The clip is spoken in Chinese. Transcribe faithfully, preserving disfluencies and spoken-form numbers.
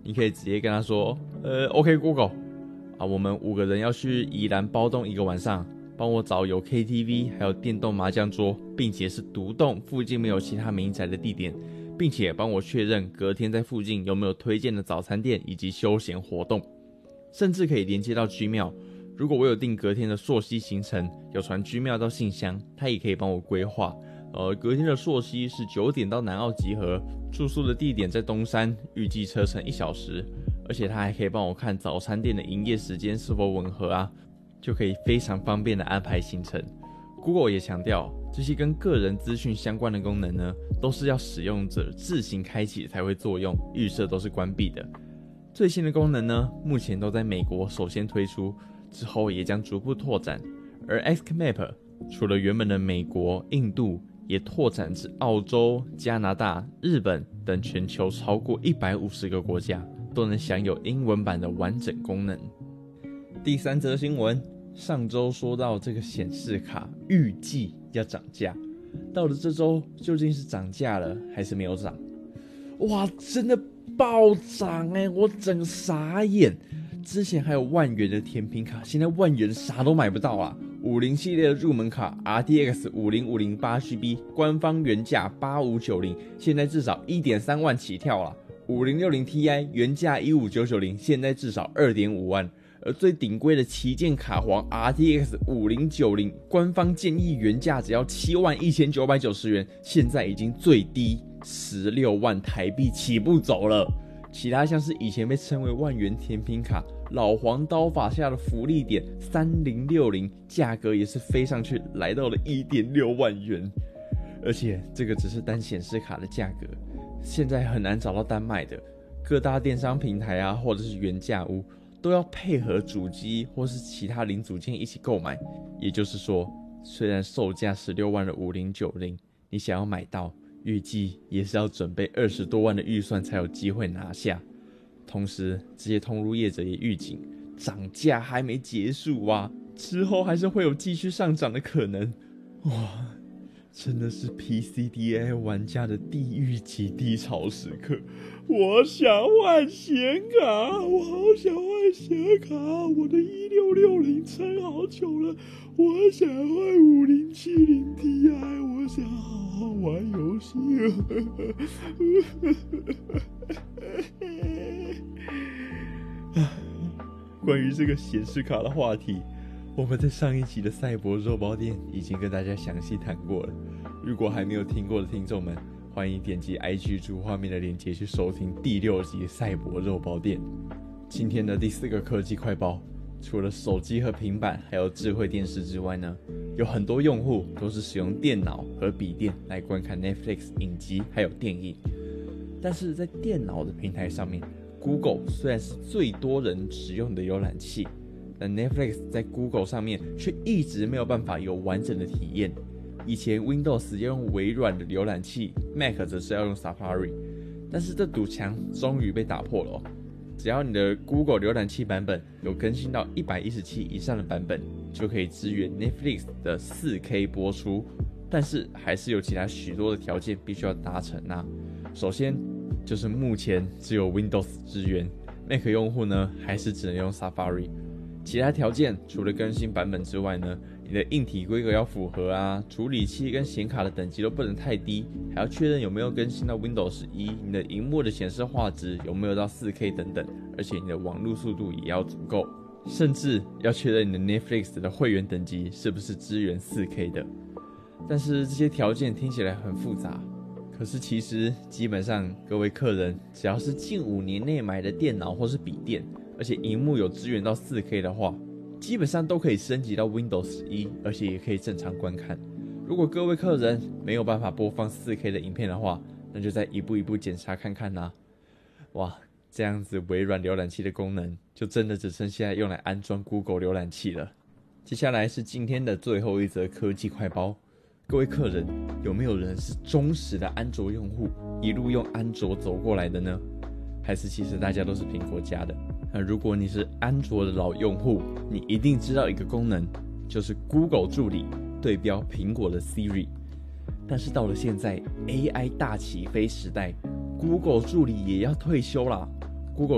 你可以直接跟他说，呃 ，OK Google， 啊，我们五个人要去宜兰包栋一个晚上，帮我找有 K T V 还有电动麻将桌，并且是独栋，附近没有其他民宅的地点，并且帮我确认隔天在附近有没有推荐的早餐店以及休闲活动，甚至可以连接到 Gmail。如果我有订隔天的溯溪行程，有传 Gmail 到信箱，它也可以帮我规划。呃，隔天的溯溪是九点到南澳集合，住宿的地点在东山，预计车程一小时，而且它还可以帮我看早餐店的营业时间是否吻合啊，就可以非常方便的安排行程。Google 也强调，这些跟个人资讯相关的功能呢，都是要使用者自行开启才会作用，预设都是关闭的。最新的功能呢，目前都在美国首先推出，之后也将逐步拓展。而 Xmap 除了原本的美国、印度，也拓展至澳洲、加拿大、日本等全球超过一百五十个国家，都能享有英文版的完整功能。第三则新闻，上周说到这个显示卡预计要涨价，到了这周究竟是涨价了还是没有涨？哇，真的暴涨欸，我整个傻眼。之前还有万元的甜品卡，现在万元啥都买不到啊。五零系列的入门卡 R T X 五零五零 八 G B 官方原价八五九零，现在至少 一点三万起跳啦。五零六零 Ti 原价一五九九零，现在至少 二点五万。而最顶规的旗舰卡皇 R T X 五零九零，官方建议原价只要七万一千九百九十元，现在已经最低十六万台币起步走了。其他像是以前被称为万元甜品卡老黄刀法下的福利点三零六零，价格也是飞上去，来到了 一点六万元。而且这个只是单显示卡的价格，现在很难找到单卖的，各大电商平台啊，或者是原价屋都要配合主机或是其他零组件一起购买。也就是说，虽然售价十六万的五零九零，你想要买到，预计也是要准备二十多万的预算才有机会拿下。同时，这些通路业者也预警，涨价还没结束啊，之后还是会有继续上涨的可能。哇，真的是 P C D A 玩家的地狱级低潮时刻。我想换显卡，我好想换显卡，我的一六六零撑好久了，我想换五零七零 Ti， 我想好好玩游戏。关于这个显示卡的话题，我们在上一集的赛博肉包店已经跟大家详细谈过了。如果还没有听过的听众们，欢迎点击 I G 主画面的链接去收听第六集赛博肉包店。今天的第四个科技快报，除了手机和平板还有智慧电视之外呢，有很多用户都是使用电脑和笔电来观看 Netflix 影集还有电影。但是在电脑的平台上面， Google 虽然是最多人使用的浏览器，但 Netflix 在 Google 上面却一直没有办法有完整的体验。以前 Windows 要用微软的浏览器， Mac 则是要用 Safari， 但是这堵墙终于被打破了哦。只要你的 Google 浏览器版本有更新到一百一十七以上的版本，就可以支援 Netflix 的 四 K 播出，但是还是有其他许多的条件必须要达成啊。首先就是目前只有 Windows 支援， Mac 用户呢还是只能用 Safari。 其他条件除了更新版本之外呢，你的硬体规格要符合啊，处理器跟显卡的等级都不能太低，还要确认有没有更新到 Windows 十一，你的萤幕的显示画质有没有到 四 K 等等，而且你的网络速度也要足够，甚至要确认你的 Netflix 的会员等级是不是支援 四 K 的。但是这些条件听起来很复杂，可是其实基本上各位客人只要是近五年内买的电脑或是笔电，而且萤幕有支援到 四 K 的话，基本上都可以升级到 Windows 十一，而且也可以正常观看。如果各位客人没有办法播放 四 K 的影片的话，那就再一步一步检查看看啦。哇，这样子微软浏览器的功能就真的只剩下用来安装 Google 浏览器了。接下来是今天的最后一则科技快报。各位客人，有没有人是忠实的安卓用户，一路用安卓走过来的呢？还是其实大家都是苹果家的？那如果你是安卓的老用户，你一定知道一个功能，就是 Google 助理对标苹果的 Siri。 但是到了现在 A I 大起飞时代， Google 助理也要退休啦。